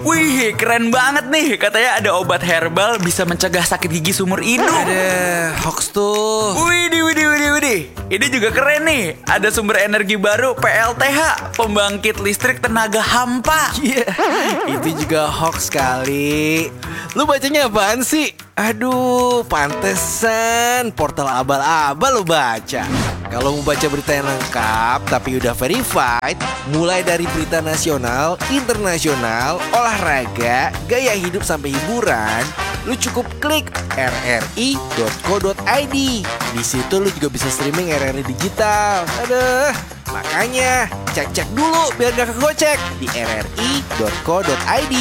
Wih, keren banget nih. Katanya ada obat herbal bisa mencegah sakit gigi seumur hidup. Ada hoax tuh. Widih. Ini juga keren nih. Ada sumber energi baru PLTH, pembangkit listrik tenaga hampa. Iya, itu juga hoax kali. Lu bacanya apaan sih? Aduh, pantesan portal abal-abal lu baca. Kalau mau baca berita yang lengkap tapi udah verified, mulai dari berita nasional, internasional, olahraga, gaya hidup sampai hiburan, lu cukup klik rri.co.id. Di situ lu juga bisa streaming RRI digital. Aduh, makanya cek-cek dulu biar gak kegocek di rri.co.id.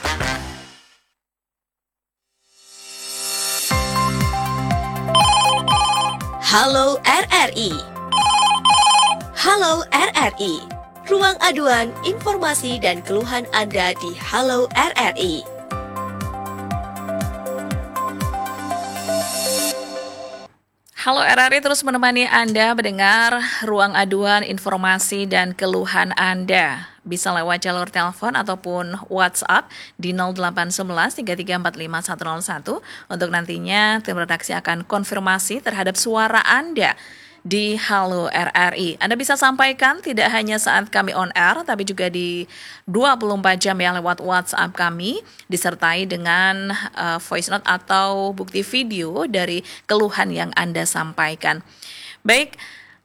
Halo RRI. Halo RRI. Ruang aduan, informasi dan keluhan Anda di Halo RRI. Halo RRI terus menemani Anda mendengar ruang aduan, informasi dan keluhan Anda. Bisa lewat jalur telepon ataupun WhatsApp di 0811 3345 101. Untuk nantinya tim redaksi akan konfirmasi terhadap suara Anda di Halo RRI. Anda bisa sampaikan tidak hanya saat kami on air, tapi juga di 24 jam ya lewat WhatsApp kami, disertai dengan voice note atau bukti video dari keluhan yang Anda sampaikan. Baik,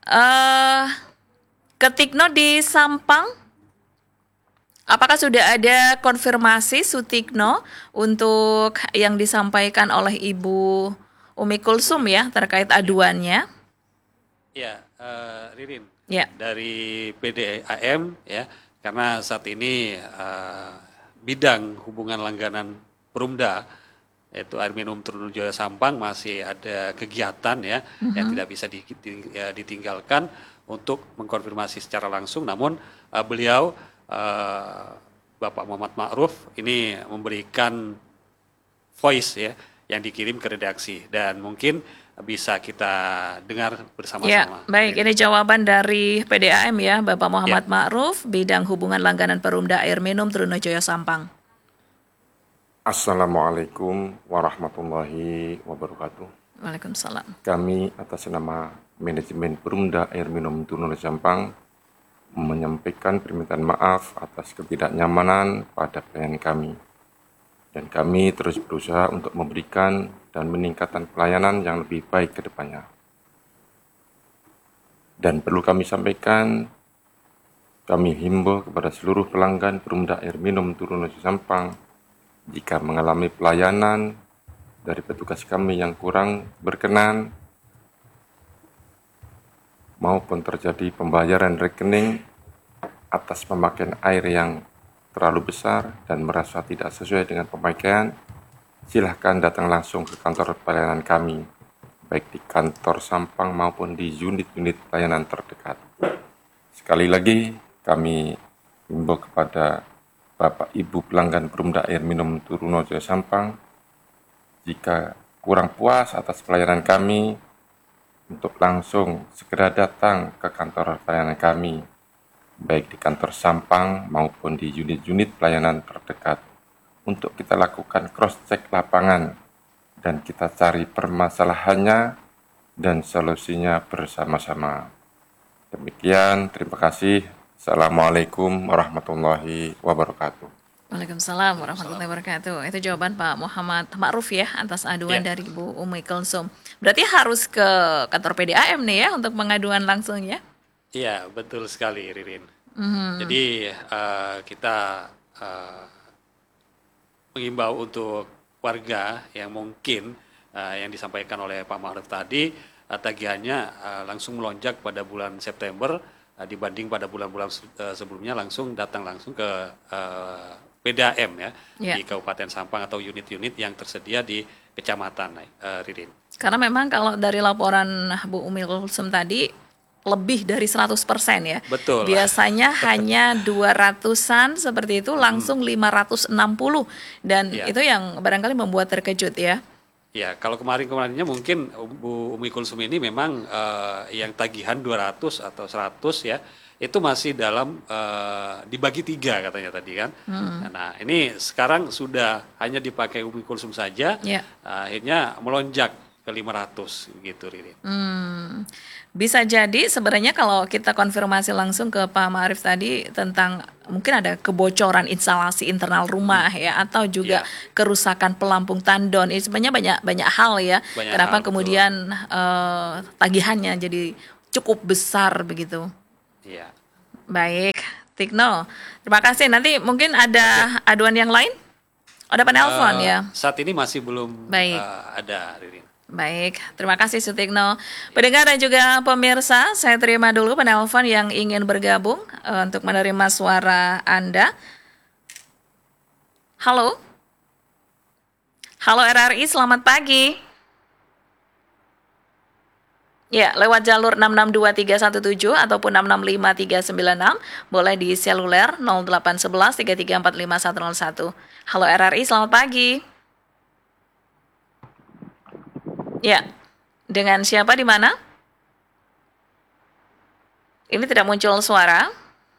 Ketikno di Sampang, apakah sudah ada konfirmasi Sutikno untuk yang disampaikan oleh Ibu Umi Kulsum ya terkait aduannya? Ya, Ririn, Ya. dari PDAM ya, karena saat ini bidang hubungan langganan Perumda, yaitu air minum Trunojoyo Sampang masih ada kegiatan ya, yang tidak bisa ditinggalkan untuk mengkonfirmasi secara langsung. Namun beliau Bapak Muhammad Ma'ruf ini memberikan voice ya yang dikirim ke redaksi dan mungkin bisa kita dengar bersama-sama. Ya, baik. Ini jawaban dari PDAM ya, Bapak Muhammad Ma'ruf, bidang hubungan langganan Perumda Air Minum Trunojoyo Sampang. Assalamualaikum warahmatullahi wabarakatuh. Waalaikumsalam. Kami atas nama manajemen Perumda Air Minum Trunojoyo Sampang menyampaikan permintaan maaf atas ketidaknyamanan pada pelayanan kami. Dan kami terus berusaha untuk memberikan dan meningkatkan pelayanan yang lebih baik ke depannya. Dan perlu kami sampaikan, kami himbau kepada seluruh pelanggan Perumda Air Minum Trunojoyo Sampang, jika mengalami pelayanan dari petugas kami yang kurang berkenan, maupun terjadi pembayaran rekening atas pemakaian air yang terlalu besar dan merasa tidak sesuai dengan pemakaian, silahkan datang langsung ke kantor pelayanan kami, baik di kantor Sampang maupun di unit-unit pelayanan terdekat. Sekali lagi, kami himbau kepada Bapak Ibu pelanggan Perumda Air Minum Trunojoyo Sampang, jika kurang puas atas pelayanan kami, untuk langsung segera datang ke kantor pelayanan kami, baik di kantor Sampang maupun di unit-unit pelayanan terdekat, untuk kita lakukan cross-check lapangan dan kita cari permasalahannya dan solusinya bersama-sama. Demikian, terima kasih. Assalamualaikum warahmatullahi wabarakatuh. Waalaikumsalam warahmatullahi wabarakatuh. Itu jawaban Pak Muhammad Ma'ruf ya atas aduan dari Ibu Umi Kulsum. Berarti harus ke kantor PDAM nih ya untuk pengaduan langsung ya? Iya, betul sekali Ririn. Jadi kita mengimbau untuk warga yang mungkin yang disampaikan oleh Pak Ma'ruf tadi, tagihannya langsung melonjak pada bulan September dibanding pada bulan-bulan sebelumnya, langsung datang langsung ke PDAM ya, di Kabupaten Sampang atau unit-unit yang tersedia di kecamatan, Ririn. Karena memang kalau dari laporan Bu Umi Kulsum tadi lebih dari 100% ya. Betul. Biasanya hanya 200-an seperti itu, langsung 560 dan itu yang barangkali membuat terkejut ya. Ya, kalau kemarin-kemarinnya mungkin Bu Umi Kulsum ini memang yang tagihan 200 atau 100 ya, itu masih dalam dibagi 3 katanya tadi kan. Nah ini sekarang sudah hanya dipakai Umi Kulsum saja, Ya. akhirnya melonjak ke 500 gitu Ririn. Bisa jadi sebenarnya kalau kita konfirmasi langsung ke Pak Ma'arif tadi tentang mungkin ada kebocoran instalasi internal rumah ya, atau juga kerusakan pelampung tandon. Ini sebenarnya banyak hal ya. Banyak Kenapa hal, kemudian tagihannya jadi cukup besar begitu. Iya. Baik, Tikno. Terima kasih. Nanti mungkin ada aduan yang lain? Ada penelpon ya. Saat ini masih belum Baik. ada Ririn. Baik, terima kasih Sutikno. Pendengar dan juga pemirsa, saya terima dulu penelpon yang ingin bergabung untuk menerima suara Anda. Halo? Halo RRI, selamat pagi. Ya, lewat jalur 662317 ataupun 665396, boleh di seluler 0811 3345 101. Halo RRI, selamat pagi. Ya, dengan siapa di mana? Ini tidak muncul suara.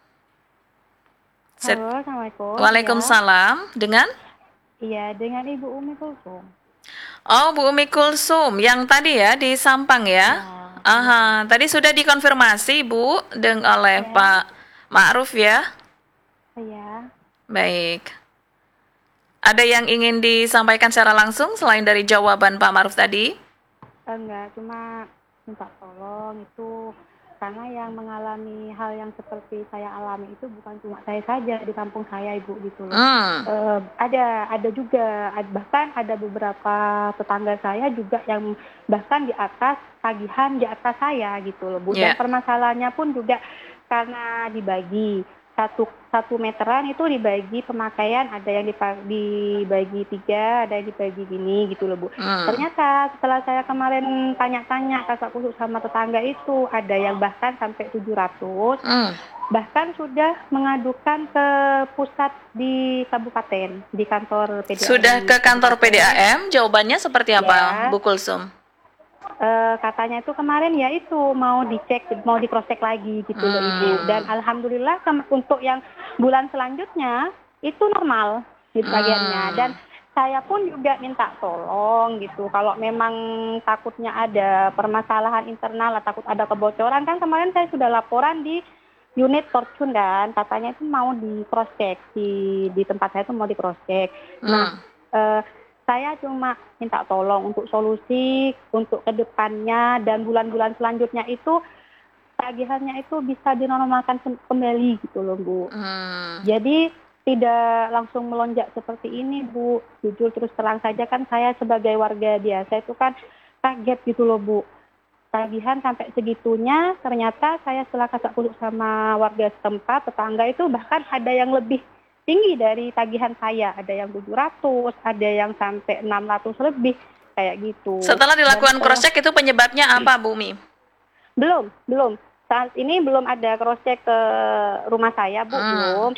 Halo, Assalamualaikum. Waalaikumsalam. Dengan? Iya, dengan Ibu Umi Kulsum. Oh, Bu Umi Kulsum, yang tadi ya di Sampang ya? Aha, tadi sudah dikonfirmasi Bu oleh Pak Ma'ruf ya? Iya. Baik. Ada yang ingin disampaikan secara langsung selain dari jawaban Pak Ma'ruf tadi? Enggak, cuma minta tolong itu karena yang mengalami hal yang seperti saya alami itu bukan cuma saya saja di kampung saya, Ibu, gitu loh. Ada juga, bahkan ada beberapa tetangga saya juga yang bahkan di atas tagihan di atas saya gitu loh, Bu. Dan permasalahannya pun juga karena dibagi satu meteran itu dibagi pemakaian, ada yang dibagi 3, ada yang dibagi gini gitu loh, Bu. Ternyata setelah saya kemarin tanya-tanya kasak kusuk sama tetangga itu, ada yang bahkan sampai 700, bahkan sudah mengadukan ke pusat di kabupaten, di kantor PDAM. Sudah ke kantor PDAM, jawabannya seperti apa, Bu Kulsum? Katanya itu kemarin ya itu mau dicek, mau di cross check lagi gitu loh, Ibu. Dan alhamdulillah untuk yang bulan selanjutnya itu normal gitu bagiannya. Dan saya pun juga minta tolong gitu, kalau memang takutnya ada permasalahan internal, takut ada kebocoran, kan kemarin saya sudah laporan di unit Fortune kan, katanya itu mau di cross check di tempat saya itu mau di cross check. Nah, saya cuma minta tolong untuk solusi untuk kedepannya dan bulan-bulan selanjutnya itu tagihannya itu bisa dinormalkan kembali gitu loh, Bu. Jadi tidak langsung melonjak seperti ini, Bu. Jujur terus terang saja kan saya sebagai warga biasa itu kan kaget gitu loh, Bu. Tagihan sampai segitunya, ternyata saya setelah kasak kusuk sama warga setempat, tetangga itu bahkan ada yang lebih tinggi dari tagihan saya, ada yang 700, ada yang sampai 600 lebih, kayak gitu. Setelah dilakukan cross check itu penyebabnya apa, Bu Mi? Belum. Saat ini belum ada cross check ke rumah saya, Bu, belum.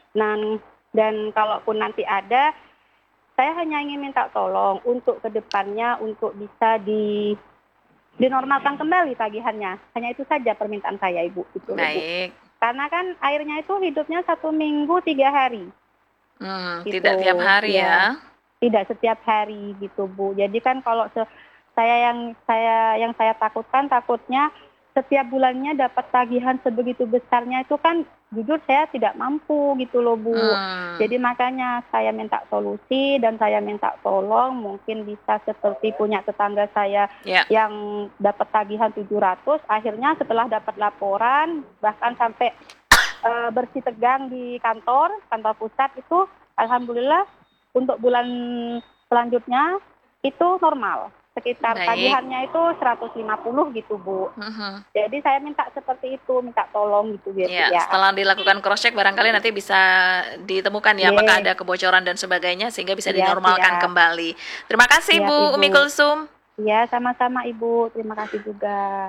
Dan kalaupun nanti ada, saya hanya ingin minta tolong untuk kedepannya untuk bisa dinormalkan kembali tagihannya. Hanya itu saja permintaan saya, Ibu. Gitu, Baik. Bu. Karena kan airnya itu hidupnya 1 minggu 3 hari. Gitu. Tidak tiap hari ya. Tidak setiap hari gitu, Bu. Jadi kan kalau yang saya takutnya setiap bulannya dapat tagihan sebegitu besarnya itu kan jujur saya tidak mampu gitu loh, Bu. Jadi makanya saya minta solusi dan saya minta tolong mungkin bisa seperti punya tetangga saya yang dapat tagihan 700, akhirnya setelah dapat laporan bahkan sampai bersih tegang di kantor pusat itu alhamdulillah untuk bulan selanjutnya itu normal. Sekitar tagihannya itu 150 gitu, Bu. Jadi saya minta seperti itu, minta tolong gitu biar ya. Setelah dilakukan cross check barangkali nanti bisa ditemukan ya apakah ada kebocoran dan sebagainya sehingga bisa dinormalkan kembali. Terima kasih Bu Umi Kulsum. Iya, sama-sama Ibu. Terima kasih juga.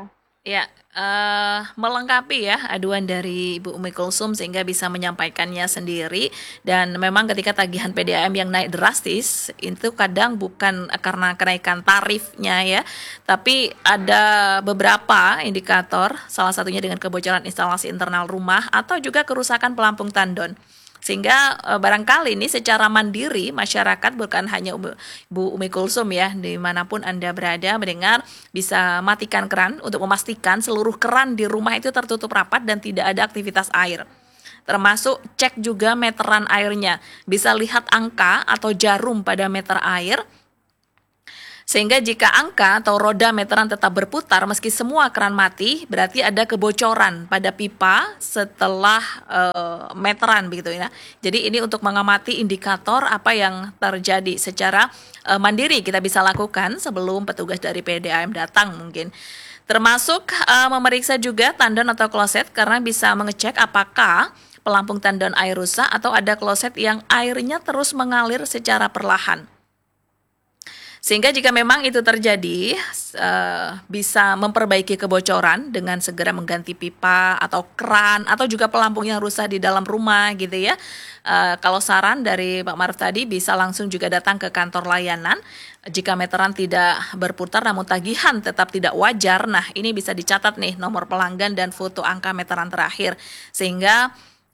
Ya, melengkapi ya aduan dari Ibu Umi Kulsum sehingga bisa menyampaikannya sendiri. Dan memang ketika tagihan PDAM yang naik drastis itu kadang bukan karena kenaikan tarifnya ya, tapi ada beberapa indikator, salah satunya dengan kebocoran instalasi internal rumah atau juga kerusakan pelampung tandon. Sehingga barangkali ini secara mandiri masyarakat, bukan hanya Bu Umi Kulsum ya, dimanapun Anda berada mendengar, bisa matikan keran untuk memastikan seluruh keran di rumah itu tertutup rapat dan tidak ada aktivitas air. Termasuk cek juga meteran airnya, bisa lihat angka atau jarum pada meter air. Sehingga jika angka atau roda meteran tetap berputar meski semua keran mati, berarti ada kebocoran pada pipa setelah meteran begitu ya. Jadi ini untuk mengamati indikator apa yang terjadi secara mandiri kita bisa lakukan sebelum petugas dari PDAM datang mungkin. Termasuk memeriksa juga tandon atau kloset karena bisa mengecek apakah pelampung tandon air rusak atau ada kloset yang airnya terus mengalir secara perlahan. Sehingga jika memang itu terjadi, bisa memperbaiki kebocoran dengan segera mengganti pipa atau keran atau juga pelampung yang rusak di dalam rumah gitu ya. Kalau saran dari Pak Maruf tadi bisa langsung juga datang ke kantor layanan. Jika meteran tidak berputar namun tagihan tetap tidak wajar, nah ini bisa dicatat nih nomor pelanggan dan foto angka meteran terakhir. Sehingga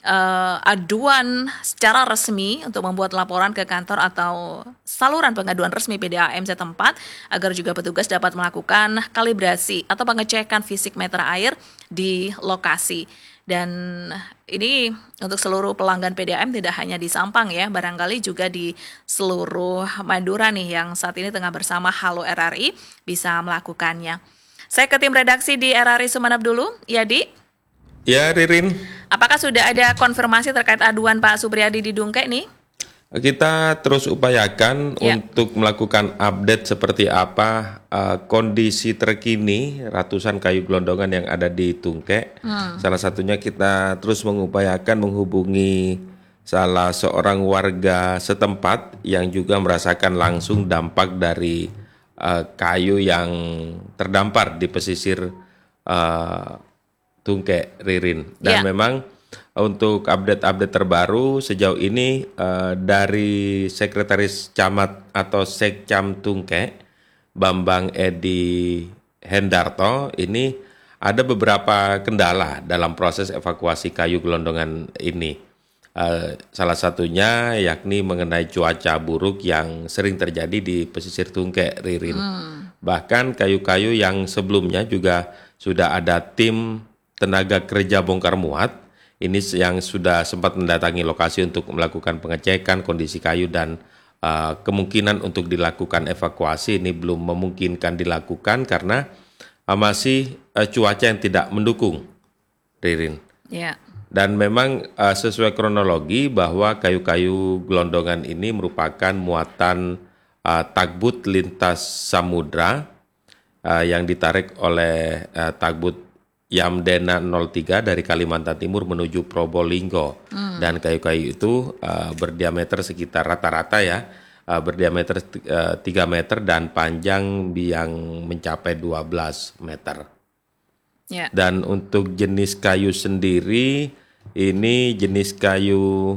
aduan secara resmi untuk membuat laporan ke kantor atau saluran pengaduan resmi PDAM setempat agar juga petugas dapat melakukan kalibrasi atau pengecekan fisik meter air di lokasi. Dan ini untuk seluruh pelanggan PDAM tidak hanya di Sampang ya, barangkali juga di seluruh Madura nih yang saat ini tengah bersama Halo RRI bisa melakukannya. Saya ke tim redaksi di RRI Sumeneb dulu, Yadi. Ya, Ririn. Apakah sudah ada konfirmasi terkait aduan Pak Supriyadi di Dungke nih? Kita terus upayakan untuk melakukan update seperti apa kondisi terkini ratusan kayu gelondongan yang ada di Dungke. Salah satunya kita terus mengupayakan menghubungi salah seorang warga setempat yang juga merasakan langsung dampak dari kayu yang terdampar di pesisir Dungke, Ririn. Dan memang untuk update-update terbaru sejauh ini dari Sekretaris Camat atau Sekcam Dungke, Bambang Edi Hendarto, ini ada beberapa kendala dalam proses evakuasi kayu gelondongan ini. Salah satunya yakni mengenai cuaca buruk yang sering terjadi di pesisir Dungke, Ririn. Bahkan kayu-kayu yang sebelumnya juga sudah ada tim tenaga kerja bongkar muat ini yang sudah sempat mendatangi lokasi untuk melakukan pengecekan kondisi kayu dan kemungkinan untuk dilakukan evakuasi ini belum memungkinkan dilakukan karena masih cuaca yang tidak mendukung, Ririn. Dan memang sesuai kronologi bahwa kayu-kayu gelondongan ini merupakan muatan tagbut lintas samudra yang ditarik oleh tagbut Yamdena 03 dari Kalimantan Timur menuju Probolinggo. Dan kayu-kayu itu berdiameter sekitar rata-rata ya, berdiameter 3 meter dan panjang yang mencapai 12 meter. Dan untuk jenis kayu sendiri, ini jenis kayu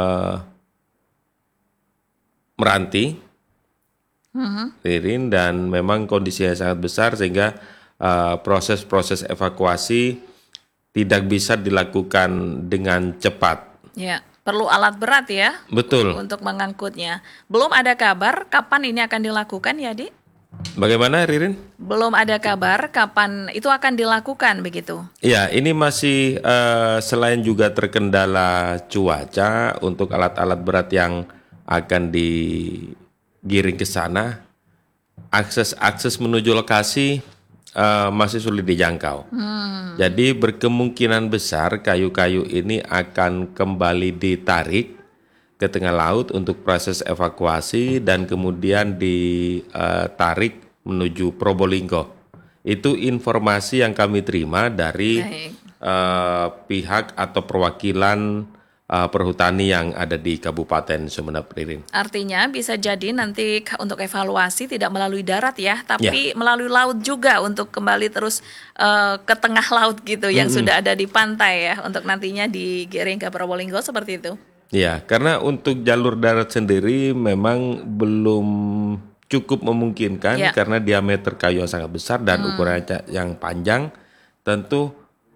meranti, Ririn, dan memang kondisinya sangat besar sehingga proses-proses evakuasi tidak bisa dilakukan dengan cepat. Ya, perlu alat berat ya. Betul. Untuk mengangkutnya. Belum ada kabar kapan ini akan dilakukan ya, Di? Bagaimana, Ririn? Belum ada kabar kapan itu akan dilakukan begitu. Ya, ini masih selain juga terkendala cuaca untuk alat-alat berat yang akan digiring ke sana, akses menuju lokasi masih sulit dijangkau. Jadi berkemungkinan besar kayu-kayu ini akan kembali ditarik ke tengah laut untuk proses evakuasi dan kemudian ditarik menuju Probolinggo. Itu informasi yang kami terima dari pihak atau perwakilan perhutani yang ada di Kabupaten Sumeneb, Ririn. Artinya bisa jadi nanti untuk evaluasi tidak melalui darat ya, tapi melalui laut juga untuk kembali terus ke tengah laut gitu yang sudah ada di pantai ya, untuk nantinya digiring ke Probolinggo seperti itu. Ya, karena untuk jalur darat sendiri memang belum cukup memungkinkan karena diameter kayu yang sangat besar dan ukurannya yang panjang, tentu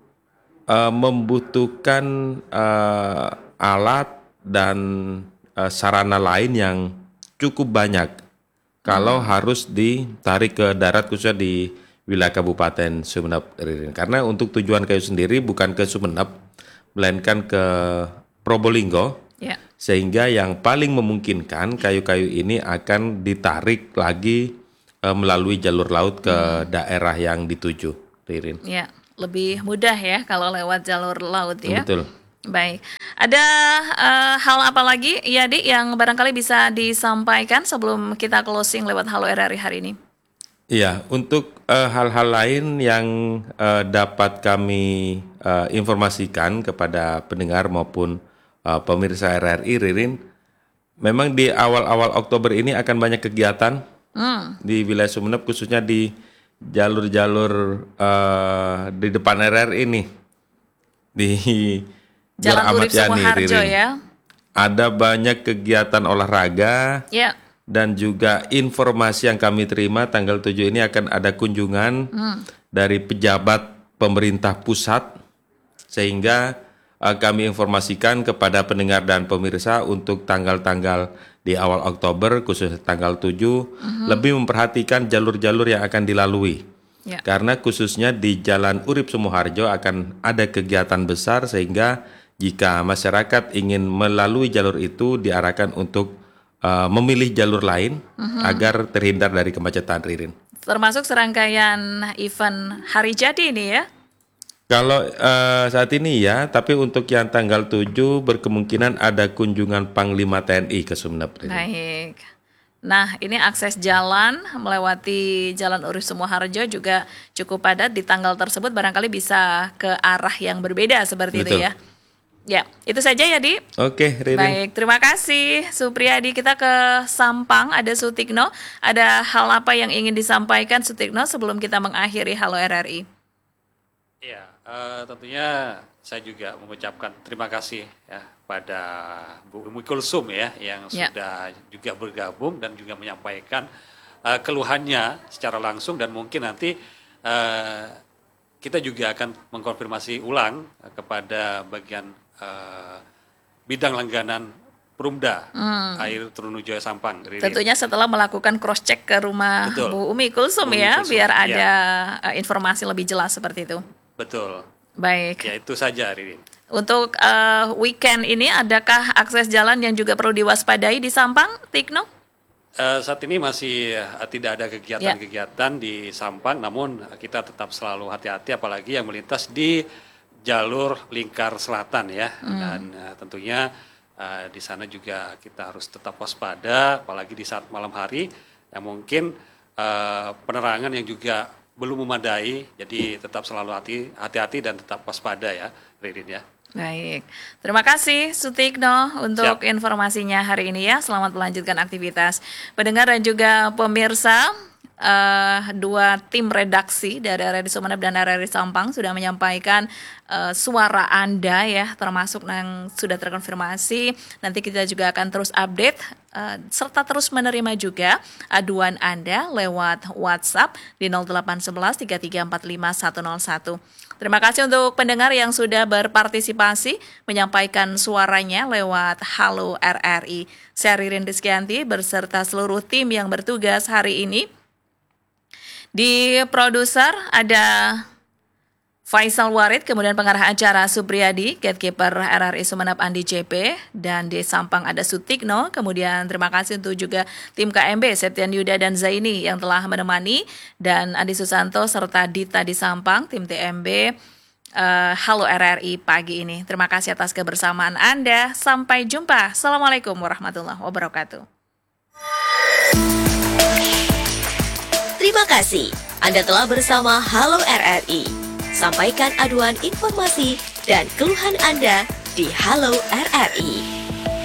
membutuhkan alat dan sarana lain yang cukup banyak kalau harus ditarik ke darat khususnya di wilayah Kabupaten Sumeneb, Ririn. Karena untuk tujuan kayu sendiri bukan ke Sumeneb, melainkan ke Probolinggo, sehingga yang paling memungkinkan kayu-kayu ini akan ditarik lagi melalui jalur laut ke daerah yang dituju, Ririn. Ya, lebih mudah ya kalau lewat jalur laut ya. Betul. Baik, ada hal apa lagi ya Dik yang barangkali bisa disampaikan sebelum kita closing lewat Halo RRI hari ini? Iya, untuk hal-hal lain yang dapat kami informasikan kepada pendengar maupun pemirsa RRI, Ririn, memang di awal-awal Oktober ini akan banyak kegiatan di wilayah Sumeneb, khususnya di jalur-jalur di depan RRI ini, di Jalan Urip Sumoharjo ya. Ada banyak kegiatan olahraga dan juga informasi yang kami terima tanggal 7 ini akan ada kunjungan dari pejabat pemerintah pusat, sehingga kami informasikan kepada pendengar dan pemirsa untuk tanggal-tanggal di awal Oktober, khususnya tanggal 7, lebih memperhatikan jalur-jalur yang akan dilalui. Karena khususnya di Jalan Urip Sumoharjo akan ada kegiatan besar, sehingga jika masyarakat ingin melalui jalur itu diarahkan untuk memilih jalur lain agar terhindar dari kemacetan, Ririn. Termasuk serangkaian event Hari Jadi ini ya? Kalau saat ini ya, tapi untuk yang tanggal 7 berkemungkinan ada kunjungan Panglima TNI ke Sumeneb, Ririn. Baik. Nah, ini akses jalan melewati Jalan Urip Sumoharjo juga cukup padat di tanggal tersebut, barangkali bisa ke arah yang berbeda seperti itu ya. Ya, itu saja ya, Di. Oke, Ririn. Baik, terima kasih Supriyadi. Kita ke Sampang, ada Sutikno. Ada hal apa yang ingin disampaikan Sutikno sebelum kita mengakhiri Halo RRI? Ya, tentunya saya juga mengucapkan terima kasih ya pada Bu Umi Kulsum ya yang sudah juga bergabung dan juga menyampaikan keluhannya secara langsung, dan mungkin nanti kita juga akan mengkonfirmasi ulang kepada bagian bidang langganan Perumda air Trunujaya Sampang. Tentunya setelah melakukan cross check ke rumah Bu Umi Kulsum ya, biar ada informasi lebih jelas seperti itu. Betul. Baik. Ya, itu saja, Ririn. Untuk weekend ini, adakah akses jalan yang juga perlu diwaspadai di Sampang, Tikno? Saat ini masih tidak ada kegiatan-kegiatan di Sampang, namun kita tetap selalu hati-hati, apalagi yang melintas di jalur lingkar selatan ya. Dan tentunya di sana juga kita harus tetap waspada, apalagi di saat malam hari yang mungkin penerangan yang juga belum memadai, jadi tetap selalu hati-hati dan tetap waspada ya, Ririn ya. Baik, terima kasih Sutikno untuk informasinya hari ini ya. Selamat melanjutkan aktivitas. Pendengar dan juga pemirsa, dua tim redaksi dari RRI Sumeneb dan RRI Sampang sudah menyampaikan suara Anda ya, termasuk yang sudah terkonfirmasi. Nanti kita juga akan terus update serta terus menerima juga aduan Anda lewat WhatsApp di 0811 3345 101. Terima kasih untuk pendengar yang sudah berpartisipasi menyampaikan suaranya lewat Halo RRI. Saya Ririn Rizkyanti beserta seluruh tim yang bertugas hari ini. Di produser ada Faisal Warid, kemudian pengarah acara Supriyadi, gatekeeper RRI Sumeneb Andi JP, dan di Sampang ada Sutikno. Kemudian terima kasih untuk juga tim KMB Septian Yuda dan Zaini yang telah menemani, dan Andi Susanto serta Dita di Sampang, tim TMB Halo RRI pagi ini. Terima kasih atas kebersamaan Anda. Sampai jumpa. Assalamualaikum warahmatullahi wabarakatuh. Terima kasih Anda telah bersama Halo RRI. Sampaikan aduan informasi dan keluhan Anda di Halo RRI.